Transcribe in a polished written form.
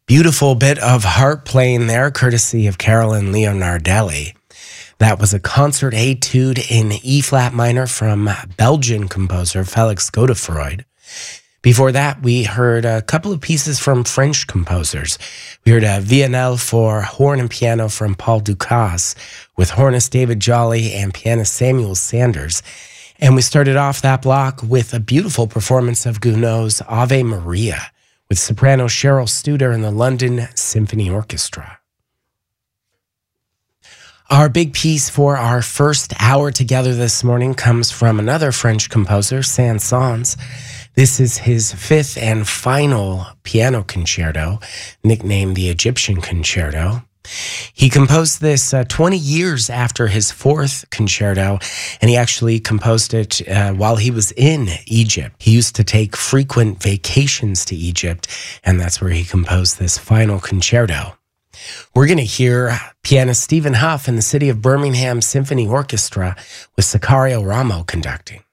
Beautiful bit of harp playing there, courtesy of Carolyn Leonardelli. That was a concert etude in E-flat minor from Belgian composer Felix Godefroy. Before that, we heard a couple of pieces from French composers. We heard a Villanelle for horn and piano from Paul Dukas, with hornist David Jolly and pianist Samuel Sanders. And we started off that block with a beautiful performance of Gounod's Ave Maria, with soprano Cheryl Studer and the London Symphony Orchestra. Our big piece for our first hour together this morning comes from another French composer, Saint-Saëns. This is his fifth and final piano concerto, nicknamed the Egyptian Concerto. He composed this 20 years after his fourth concerto, and he actually composed it while he was in Egypt. He used to take frequent vacations to Egypt, and that's where he composed this final concerto. We're going to hear pianist Stephen Huff and the City of Birmingham Symphony Orchestra with Sicario Ramo conducting.